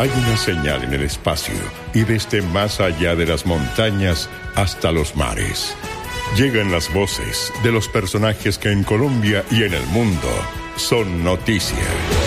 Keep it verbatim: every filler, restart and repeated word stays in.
Hay una señal en el espacio y desde más allá de las montañas hasta los mares. Llegan las voces de los personajes que en Colombia y en el mundo son noticia.